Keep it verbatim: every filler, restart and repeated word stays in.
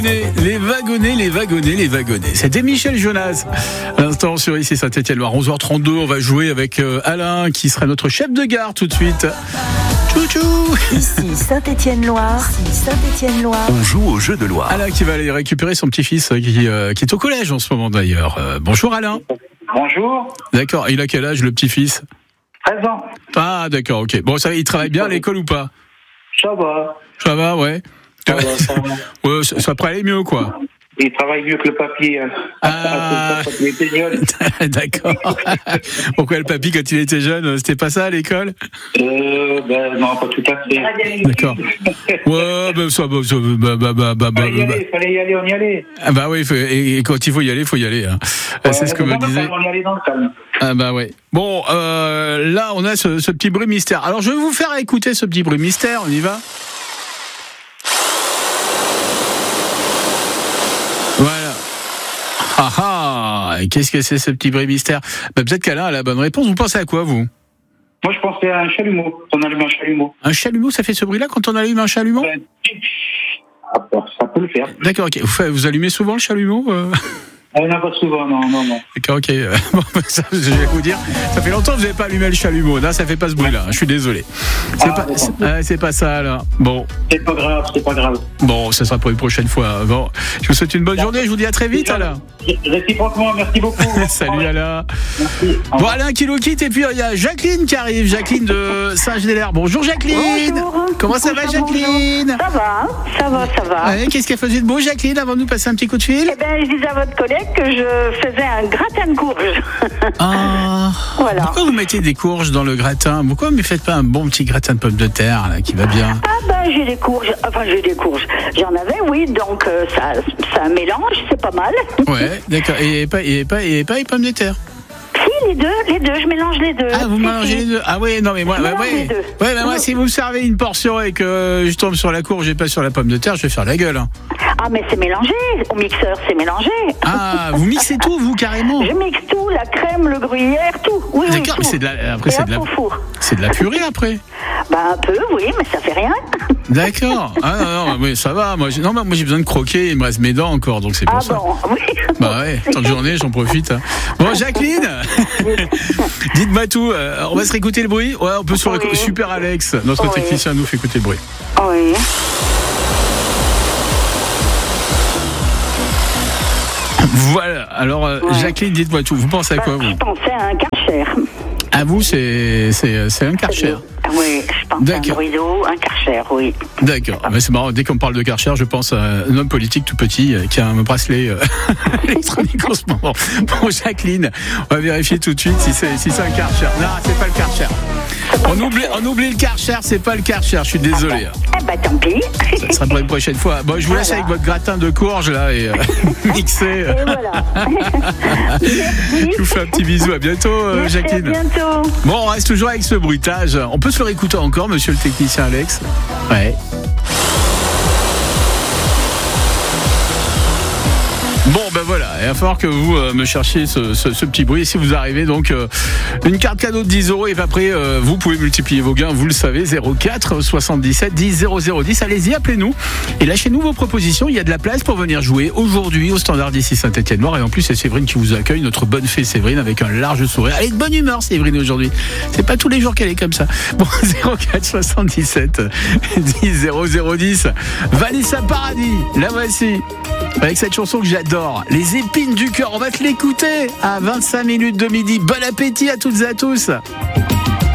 Les wagonnets, les wagonnets, les wagonnets. C'était Michel Jonas. À l'instant sur ici Saint-Étienne-Loire, onze heures trente-deux. On va jouer avec euh, Alain, qui sera notre chef de gare tout de suite. Tchou-tchou. Ici Saint-Étienne-Loire. Ici Saint-Étienne-Loire. On joue au jeu de Loire. Alain qui va aller récupérer son petit-fils qui, euh, qui est au collège en ce moment d'ailleurs. Euh, bonjour Alain. Bonjour. D'accord. Il a quel âge le petit-fils? treize ans. Ah d'accord, ok. Bon, ça, il travaille bien à l'école ou pas? Ça va. Ça va, ouais. Ça va, ça va. Ouais, ça, ça pourrait aller mieux, quoi. Il travaille mieux que le papy. Hein. Ah. Quand il était jeune. D'accord. Pourquoi le papy, quand il était jeune, c'était pas ça à l'école? Euh, ben non, pas tout à fait. D'accord. Ouais, ben ça, bah, ça, bah, bah, bah, bah, bah, Fallait y bah. aller, fallait y aller, on y allait. Ah bah oui, faut- et, et quand il faut y aller, il faut y aller. Hein. Ouais, C'est ce que me dans le disait. calme, on y allait dans le calme. Ah bah ouais. Bon, euh, là, on a ce, ce petit bruit mystère. Alors, je vais vous faire écouter ce petit bruit mystère. On y va? Voilà. Ah ah. Et qu'est-ce que c'est ce petit bruit mystère? Bah, peut-être qu'Alain a la bonne réponse. Vous pensez à quoi, vous? Moi, je pensais à un chalumeau. On allume un chalumeau. Un chalumeau, ça fait ce bruit-là quand on allume un chalumeau? Ben, ah, bon, ça peut le faire. D'accord, ok. Vous, faites- vous allumez souvent le chalumeau euh On n'a pas souvent, non, non, non. D'accord, ok. Euh, Bon, bah, ça, je vais vous dire, ça fait longtemps que vous n'avez pas allumé le chalumeau. Là, ça fait pas ce bruit-là. Je suis désolé. C'est Ah, pas, d'accord. c'est, ah, c'est pas ça, là. Bon, C'est pas grave, c'est pas grave. bon, ça sera pour une prochaine fois. Bon, je vous souhaite une bonne journée. Je vous dis à très vite, Alain. Réciproquement, merci beaucoup. Salut, Alain. Merci. Au Bon, revoir. Alain qui nous quitte. Et puis, il y a Jacqueline qui arrive. Jacqueline de Saint-Genélaire. Bonjour, Jacqueline. Bonjour. Comment ça va, Bonjour, Jacqueline? Ça va, ça va, ça va. Ouais, qu'est-ce qu'elle faisait de beau, Jacqueline, avant de nous passer un petit coup de fil? Eh bien, je disais à votre collègue que je faisais un gratin de courge. Ah. Voilà. Pourquoi vous mettez des courges dans le gratin? Pourquoi vous ne faites pas un bon petit gratin de pommes de terre, là, qui va bien? Ah ben, j'ai des courges. Enfin, j'ai des courges. J'en avais, oui, donc euh, ça, ça mélange, c'est pas mal. Ouais, d'accord. Et pas, et pas, et pas les pommes de terre? Si, les deux, les deux, je mélange les deux. Ah, vous Si, mélangez si. les deux? Ah oui, non, mais moi, Je bah, mélange ouais. les deux. Ouais, bah, moi, si vous me servez une portion et que je tombe sur la courge et pas sur la pomme de terre, je vais faire la gueule. Hein. Ah, mais c'est mélangé. Au mixeur, c'est mélangé. Ah, vous mixez tout, vous, carrément? Je mixe tout, la crème, le gruyère, tout. Oui, oui, D'accord, tout. mais c'est de la, après, Et c'est hop, de la, au four. c'est de la purée, après. Ben, un peu, oui, mais ça fait rien. D'accord. Ah, non, non, mais ça va. Moi, j'ai, non, mais moi, j'ai besoin de croquer. Il me reste mes dents encore, donc c'est pour Ah ça. bon, oui. Bah ouais, tant que j'en ai, j'en profite. Hein. Bon, Jacqueline, dites-moi tout. euh, on va se réécouter le bruit. Ouais, on peut se Oui. réécouter. Super Alex, notre Oui. technicien, nous fait écouter le bruit. Oui. Voilà. Alors, euh, Ouais. Jacqueline, dites-moi tout. Vous pensez à quoi, vous? Je pensais à un Karcher. À vous, c'est, c'est, c'est un Karcher. Oui, je pense à un D'accord. bruit d'eau, un Karcher, oui. D'accord. Mais c'est marrant. Dès qu'on parle de Karcher, je pense à un homme politique tout petit euh, qui a un bracelet euh, électronique en ce moment. Bon, Jacqueline, on va vérifier tout de suite si c'est, si c'est un Karcher. Non, c'est pas le Karcher. On oublie, on oublie le Karcher, c'est pas le Karcher. Je suis désolé. hein. Eh ben, tant pis. Ça sera pour une prochaine fois. Bon, je vous laisse Voilà. avec votre gratin de courge là et euh, mixer. Et voilà. Merci. Je vous fais un petit bisou. À bientôt, euh, Merci, à Jacqueline. bientôt. Bon, on reste toujours avec ce bruitage. On peut se le réécouter encore, monsieur le technicien Alex? Ouais. Bon, ben voilà, il va falloir que vous euh, me cherchiez ce, ce, ce petit bruit. Et si vous arrivez, donc, euh, une carte cadeau de dix euros. Et après, euh, vous pouvez multiplier vos gains, vous le savez, zéro quatre soixante-dix-sept dix zéro zéro dix. Allez-y, appelez-nous et lâchez-nous vos propositions. Il y a de la place pour venir jouer aujourd'hui au Standard d'ici Saint-Étienne-Loire. Et en plus, c'est Séverine qui vous accueille, notre bonne fée Séverine, avec un large sourire. Elle est de bonne humeur, Séverine, aujourd'hui. C'est pas tous les jours qu'elle est comme ça. Bon, zéro quatre soixante-dix-sept dix zéro zéro dix. Vanessa Paradis, la voici. Avec cette chanson que j'adore, Les épines du cœur. On va te l'écouter à vingt-cinq minutes de midi. Bon appétit à toutes et à tous.